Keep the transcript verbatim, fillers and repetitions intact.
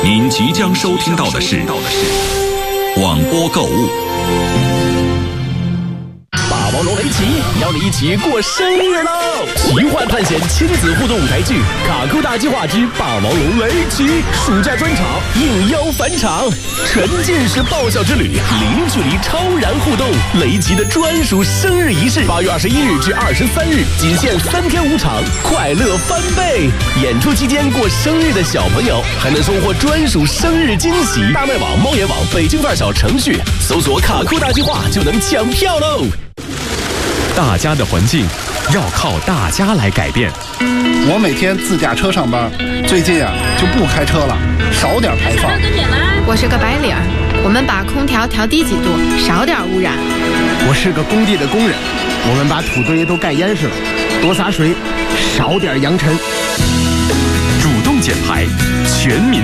您即将收听到的是广播购物。 霸王龙雷奇邀你一起过生日喽！奇幻探险亲子互动舞台剧《卡酷大计划之霸王龙雷奇》暑假专场应邀返场，沉浸式爆笑之旅，零距离超燃互动，雷奇的专属生日仪式，八月二十一日至二十三日，仅限三天五场，快乐翻倍！演出期间过生日的小朋友还能收获专属生日惊喜。大麦网、猫眼网、北京范儿小程序搜索“卡酷大计划”就能抢票喽！ 大家的环境要靠大家来改变。 我每天自驾车上班，最近啊就不开车了，少点排放。 我是个白领，我们把空调调低几度，少点污染。 我是个工地的工人，我们把土堆都盖严实了，多洒水，少点扬尘。 主动减排，全民